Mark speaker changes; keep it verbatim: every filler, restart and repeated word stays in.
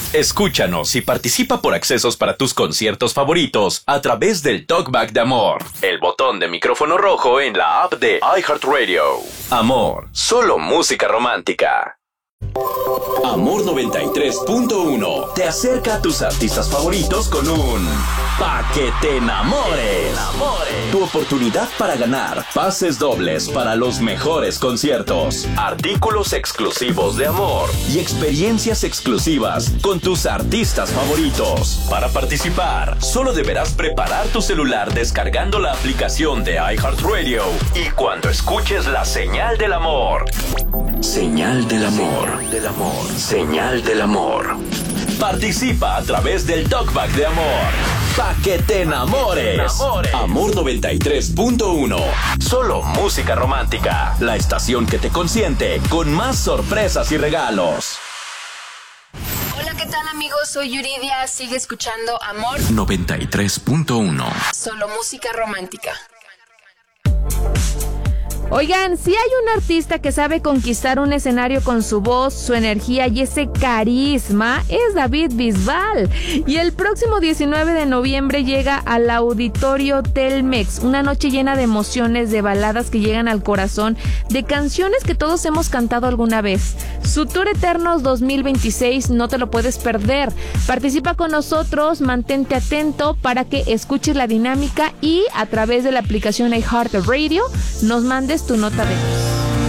Speaker 1: Escúchanos y participa por accesos para tus conciertos favoritos a través del Talkback de Amor, el botón de micrófono rojo en la app de iHeartRadio. Amor, solo música romántica. Amor noventa y tres punto uno te acerca a tus artistas favoritos con un Pa' que te enamores. Tu oportunidad para ganar pases dobles para los mejores conciertos, artículos exclusivos de Amor y experiencias exclusivas con tus artistas favoritos. Para participar, solo deberás preparar tu celular descargando la aplicación de iHeartRadio y cuando escuches la señal del amor. Señal del amor. Del amor. Señal del amor. Participa a través del Talkback de Amor. Pa' que te enamores. enamores. Amor noventa y tres punto uno. Solo música romántica. La estación que te consiente con más sorpresas y regalos.
Speaker 2: Hola, ¿qué tal, amigos? Soy Yuridia. Sigue escuchando Amor
Speaker 1: noventa y tres punto uno.
Speaker 2: Solo música romántica.
Speaker 3: Oigan, si hay un artista que sabe conquistar un escenario con su voz, su energía y ese carisma, es David Bisbal. Y el próximo diecinueve de noviembre llega al Auditorio Telmex, una noche llena de emociones, de baladas que llegan al corazón, de canciones que todos hemos cantado alguna vez. Su Tour Eternos dos mil veintiséis no te lo puedes perder. Participa con nosotros, mantente atento para que escuches la dinámica y a través de la aplicación iHeartRadio nos mandes tu nota de voz.